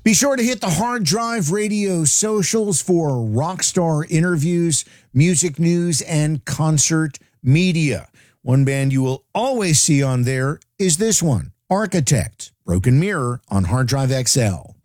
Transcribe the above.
Be sure to hit the Hard Drive Radio socials for rockstar interviews, music news, and concert media. One band you will always see on there is this one, Architect, Broken Mirror on Hard Drive XL.